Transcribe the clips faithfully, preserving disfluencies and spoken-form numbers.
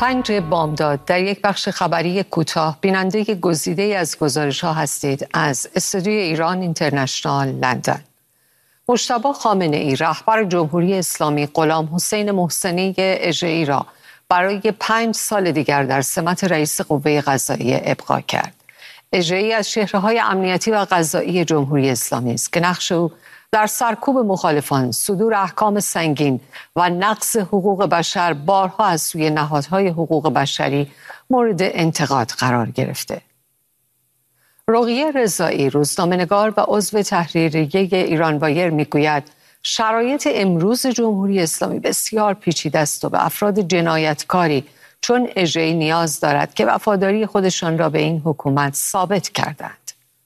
پنج بامداد در یک بخش خبری کوتاه بیننده گزیده از گزارش‌ها هستید از استودیوی ایران اینترنشنال لندن. مجتبی خامنه‌ای رهبر جمهوری اسلامی غلام حسین محسنی اژه‌ای را برای پنج سال دیگر در سمت رئیس قوه قضاییه ابقا کرد. اژه‌ای از چهره‌های امنیتی و قضایی جمهوری اسلامی است که نقش او در سرکوب مخالفان، صدور احکام سنگین و نقض حقوق بشر بارها از سوی نهادهای حقوق بشری مورد انتقاد قرار گرفته. رقیه رضایی، روزنامه‌نگار و عضو تحریریه ایران وایر میگوید شرایط امروز جمهوری اسلامی بسیار پیچیده است و به افراد جنایتکاری چون اژه‌ای نیاز دارد که وفاداری خودشان را به این حکومت ثابت کردند.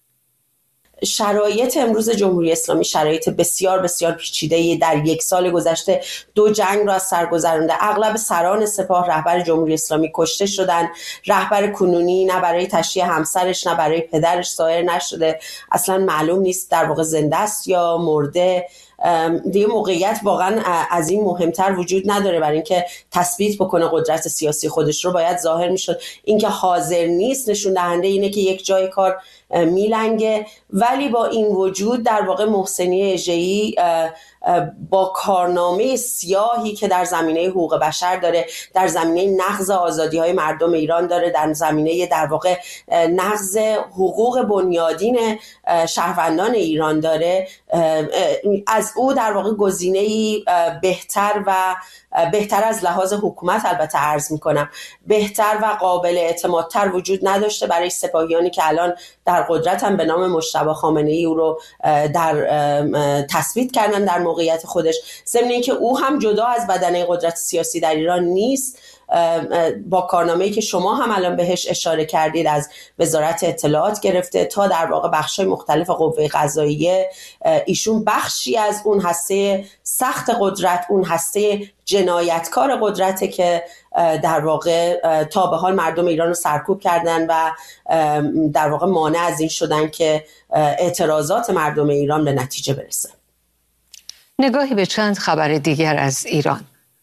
شرایط امروز جمهوری اسلامی شرایط بسیار بسیار پیچیده در یک سال گذشته دو جنگ را از سر گذرانده. اغلب سران سپاه رهبر جمهوری اسلامی کشته شدن. رهبر کنونی نه برای تشییع همسرش نه برای پدرش ظاهر نشده، اصلا معلوم نیست در واقع زنده است یا مرده. دیگه موقعیت واقعا از این مهمتر وجود نداره برای اینکه تثبیت بکنه قدرت سیاسی خودش رو. باید ظاهر میشد. اینکه حاضر نیست نشون دهنده اینه که یک جای کار میلنگه. ولی با این وجود در واقع محسنی اژه‌ای با کارنامه سیاهی که در زمینه حقوق بشر داره، در زمینه نقض آزادی‌های مردم ایران داره، در زمینه در واقع نقض حقوق بنیادین شهروندان ایران داره، از او در واقع گزینه‌ای بهتر و بهتر از لحاظ حکومت البته عرض میکنم بهتر و قابل اعتمادتر وجود نداشته برای سپاهیانی که الان در قدرت هم به نام مجتبی خامنه‌ای او رو در تثبیت کردن در موقعیت خودش. ضمن اینکه او هم جدا از بدنه قدرت سیاسی در ایران نیست، با کارنامه‌ای که شما هم الان بهش اشاره کردید از وزارت اطلاعات گرفته تا در واقع بخش‌های مختلف قوه قضاییه، ایشون بخشی از اون هسته سخت قدرت، اون هسته جنایتکار قدرته که در واقع تا به حال مردم ایران رو سرکوب کردن و در واقع مانع از این شدن که اعتراضات مردم ایران به نتیجه برسه. نگاهی به چند خبر دیگر از ایران.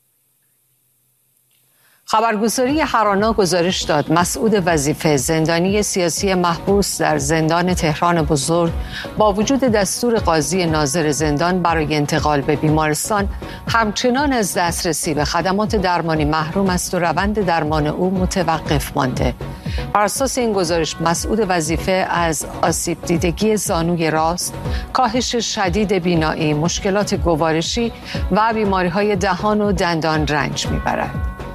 خبرگزاری هرانا گزارش داد مسعود وظیفه، زندانی سیاسی محبوس در زندان تهران بزرگ، با وجود دستور قاضی ناظر زندان برای انتقال به بیمارستان همچنان از دسترسی به خدمات درمانی محروم است و روند درمان او متوقف مانده. بر اساس این گزارش مسعود وظیفه از آسیب دیدگی زانوی راست، کاهش شدید بینایی، مشکلات گوارشی و بیماری‌های دهان و دندان رنج می‌برد.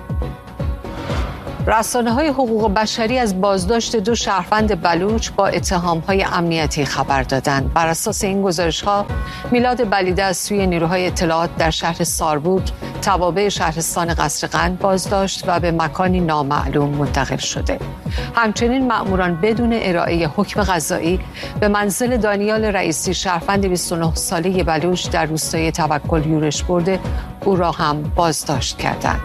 رسانه‌های حقوق بشری از بازداشت دو شهروند بلوچ با اتهام‌های امنیتی خبر دادند. بر اساس این گزارش‌ها میلاد بلیده از سوی نیروهای اطلاعات در شهر ساربوک توابع شهرستان قصرقند بازداشت و به مکانی نامعلوم منتقل شده. همچنین مأموران بدون ارائه حکم قضایی به منزل دانیال رئیسی، شهروند بیست و نه ساله بلوچ در روستای توکل یورش برده، او را هم بازداشت کردند.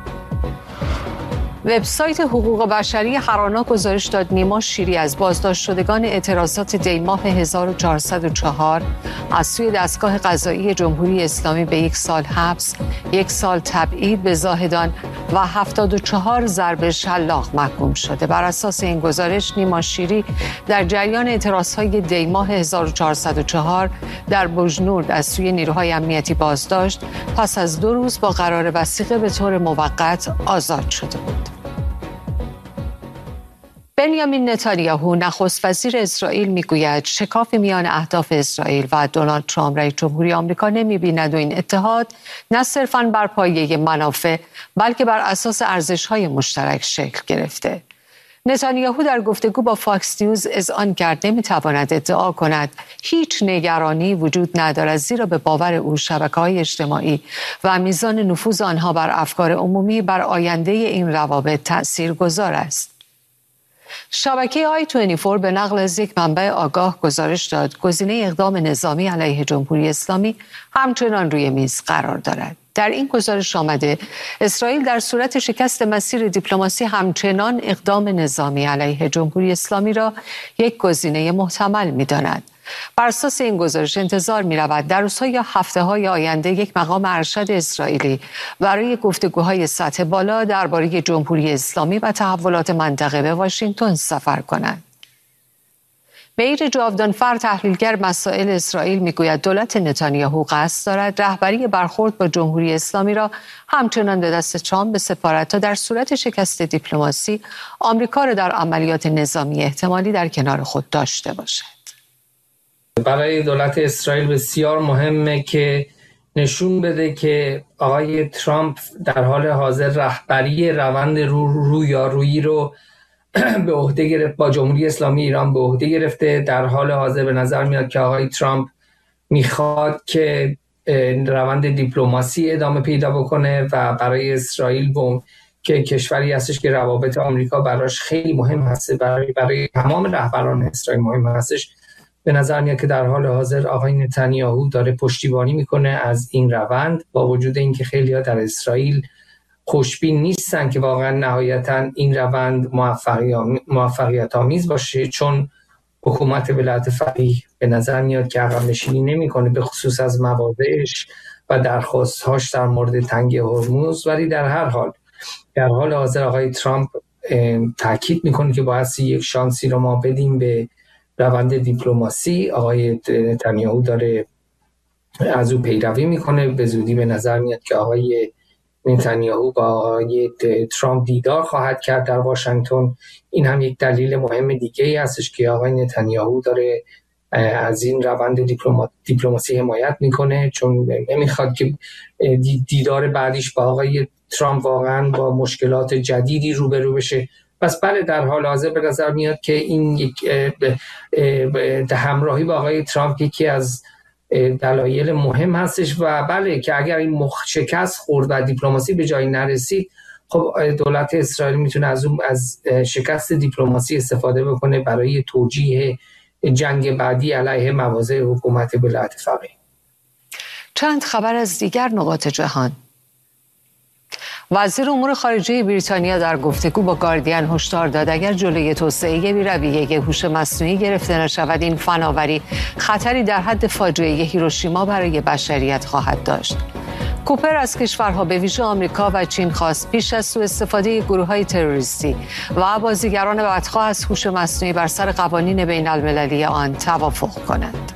وبسایت حقوق بشری هرانا گزارش داد نیما شیری از بازداشت شدگان اعتراضات دیماه هزار و چهارصد و چهار از سوی دستگاه قضایی جمهوری اسلامی به یک سال حبس، یک سال تبعید به زاهدان و هفتاد و چهار ضرب شلاق محکوم شده. بر اساس این گزارش نیما شیری در جریان اعتراضهای دیماه هزار و چهارصد و چهار در بوجنورد از سوی نیروهای امنیتی بازداشت، پس از دو روز با قرار وثیقه به طور موقت آزاد شده بود. بنیامین نتانیاهو نخست وزیر اسرائیل میگوید شکاف میان اهداف اسرائیل و دونالد ترامپ رئیس جمهوری آمریکا نمی‌بیند و این اتحاد نه صرفاً بر پایه منافع بلکه بر اساس ارزش‌های مشترک شکل گرفته. نتانیاهو در گفتگو با فاکس نیوز اذعان کرد نمی‌تواند ادعا کند هیچ نگرانی وجود ندارد، زیرا به باور او شبکه‌های اجتماعی و میزان نفوذ آنها بر افکار عمومی بر آینده این روابط تأثیرگذار است. شبکه آی بیست و چهار به نقل از یک منبع آگاه گزارش داد گزینه اقدام نظامی علیه جمهوری اسلامی همچنان روی میز قرار دارد. در این گزارش آمده اسرائیل در صورت شکست مسیر دیپلماسی همچنان اقدام نظامی علیه جمهوری اسلامی را یک گزینه محتمل می‌داند. بر اساس این گزارش انتظار می رود در روزهای یا هفته های آینده یک مقام ارشد اسرائیلی برای گفتگوهای سطح بالا درباره جمهوری اسلامی و تحولات منطقه به واشنگتن سفر کند. میر جاودانفر، تحلیلگر مسائل اسرائیل، میگوید دولت نتانیاهو قصد دارد رهبری برخورد با جمهوری اسلامی را همچنان به دست ترامپ بسپارد تا در صورت شکست دیپلماسی آمریکا را در عملیات نظامی احتمالی در کنار خود داشته باشد. برای دولت اسرائیل بسیار مهمه که نشون بده که آقای ترامپ در حال حاضر رهبری روند رو رویارویی رو به عهده گرفت، با جمهوری اسلامی ایران به عهده گرفته. در حال حاضر به نظر میاد که آقای ترامپ میخواد که روند دیپلماسی ادامه پیدا بکنه و برای اسرائیل بوم که کشوری هستش که روابط آمریکا براش خیلی مهم هست، برای برای تمام رهبران اسرائیل مهم هستش. به نظر میاد که در حال حاضر آقای نتانیاهو داره پشتیبانی میکنه از این روند، با وجود اینکه خیلی‌ها در اسرائیل خوشبین نیستن که واقعا نهایتا این روند موفقیت آمیز باشه، چون حکومت ولایت فقیه به نظر میاد که عقب نشینی نمیکنه، به خصوص از مواضعش و درخواست‌هاش در مورد تنگ هرمز. ولی در هر حال در حال حاضر آقای ترامپ تاکید میکنه که باید یک شانسی رو ما بدیم به روند دیپلماسی. آقای نتانیاهو داره از او پیروی میکنه. به زودی به نظر میاد که آقای نتانیاهو با آقای ترامپ دیدار خواهد کرد در واشنگتن. این هم یک دلیل مهم دیگه ای هستش که آقای نتانیاهو داره از این روند دیپلماسی حمایت میکنه، چون نمیخواد که دیدار بعدیش با آقای ترامپ واقعا با مشکلات جدیدی روبرو بشه. پس بله، در حال حاضر به نظر میاد که این یک همراهی با آقای ترامپ یکی از دلایل مهم هستش و بله که اگر این مخ شکست خورد و دیپلماسی به جایی نرسید، خب دولت اسرائیل میتونه از اون از شکست دیپلماسی استفاده بکنه برای توجیه جنگ بعدی علیه مواضع حکومت ولایت فقیه. چند خبر از دیگر نقاط جهان. وزیر امور خارجه بریتانیا در گفتگو با گاردین هشدار داد اگر جلوی توسعه بی‌رویه هوش مصنوعی گرفته نشود، این فناوری خطری در حد فاجعه هیروشیما برای بشریت خواهد داشت. کوپر از کشورها به ویژه آمریکا و چین خواست پیش از سوء استفاده گروه‌های تروریستی و بازیگران بدخواه از هوش مصنوعی بر سر قوانین بین المللی آن توافق کنند.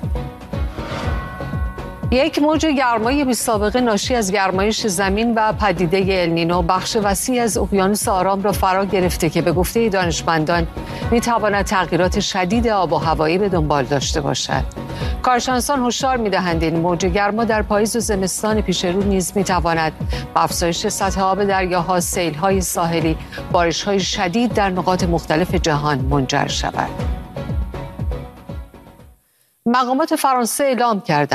یک موج گرمای بی‌سابقه ناشی از گرمایش زمین و پدیده النینو بخش وسیع از اقیانوس آرام را فرا گرفته که به گفته دانشمندان می‌تواند تغییرات شدید آب و هوایی به دنبال داشته باشد. کارشناسان هشدار می‌دهند این موج گرما در پاییز و زمستان پیش رو نیز می‌تواند به افزایش سطح آب دریاها، سیل‌های ساحلی، بارش‌های شدید در نقاط مختلف جهان منجر شود. مقامات فرانسه اعلام کردند